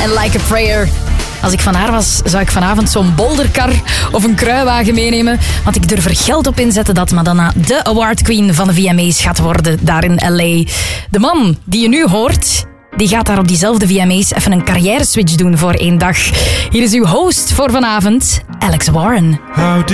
en Like a Prayer. Als ik van haar was, zou ik vanavond zo'n bolderkar of een kruiwagen meenemen. Want ik durf er geld op inzetten dat Madonna de award queen van de VMA's gaat worden daar in L.A. De man die je nu hoort, die gaat daar op diezelfde VMA's even een carrière switch doen voor 1 dag. Hier is uw host voor vanavond, Alex Warren.